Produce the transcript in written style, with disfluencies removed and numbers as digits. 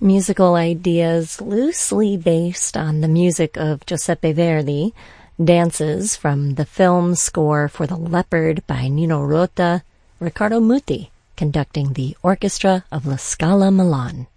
musical ideas loosely based on the music of Giuseppe Verdi, dances from the film score for The Leopard by Nino Rota, Riccardo Muti conducting the orchestra of La Scala Milan.